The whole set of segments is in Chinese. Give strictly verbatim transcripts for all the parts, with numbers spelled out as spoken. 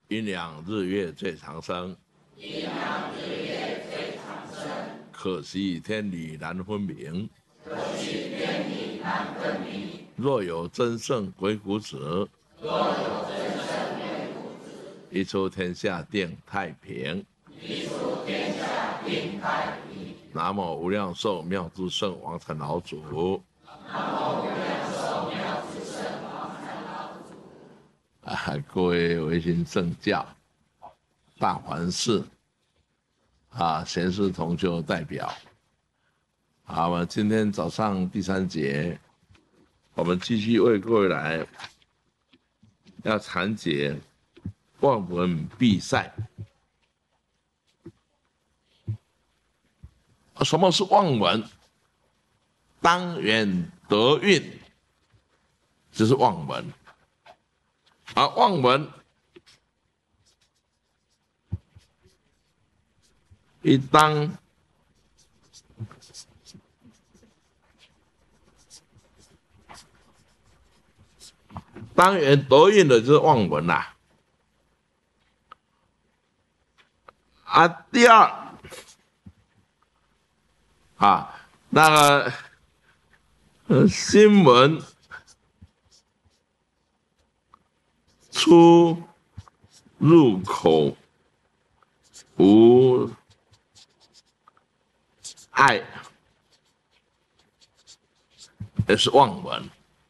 阴阳日月最长生， 阴阳日月最长生。 可惜天理难分明， 可惜天理难分明。 若有真圣鬼谷子， 若有真圣鬼谷子， 一出天下定太平。 一出天下定太平。 南无无量寿妙智圣王禅老祖。 南无无量寿妙智圣王禅老祖。 啊，各位维新圣教、大环寺啊，贤师同修代表，好，我们今天早上第三节，我们继续为各位来要阐解望闻必赛。什么是望闻？当元得运，就是望闻。而望闻一当当元得运的就是望闻啦、啊。啊，第二啊，那个呃新闻出入口无碍，也是望闻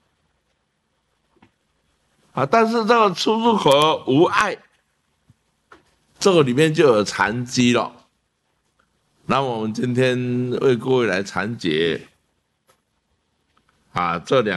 啊。但是这个出入口无碍，这个里面就有禅机了。那我们今天为各位来阐解啊这两